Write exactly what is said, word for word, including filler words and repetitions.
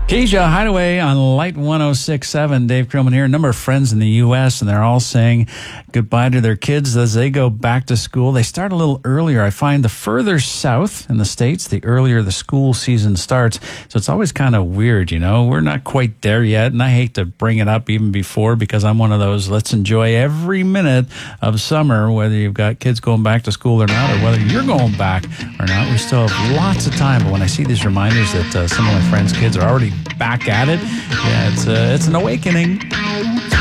Keisha Hideaway on Light one oh six point seven. Dave Krillman here. A number of friends in the U S, and they're all saying goodbye to their kids as they go back to school. They start a little earlier. I find the further south in the States, the earlier the school season starts. So it's always kind of weird, you know. We're not quite there yet, and I hate to bring it up even before because I'm one of those, let's enjoy every minute of summer, whether you've got kids going back to school or not, or whether you're going back or not. We still have lots of time. But when I see these reminders that uh, some of my friends' kids are already back at it, yeah, it's uh, it's an awakening.